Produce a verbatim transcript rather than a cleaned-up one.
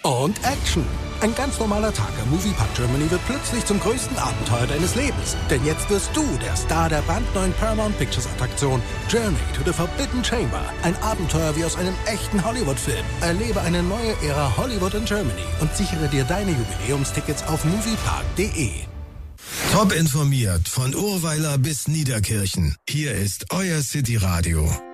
Und Action. Ein ganz normaler Tag am Moviepark Germany wird plötzlich zum größten Abenteuer deines Lebens. Denn jetzt wirst du der Star der brandneuen Paramount Pictures Attraktion Journey to the Forbidden Chamber. Ein Abenteuer wie aus einem echten Hollywood-Film. Erlebe eine neue Ära Hollywood in Germany und sichere dir deine Jubiläumstickets auf moviepark punkt de. Top informiert von Urweiler bis Niederkirchen. Hier ist euer City Radio.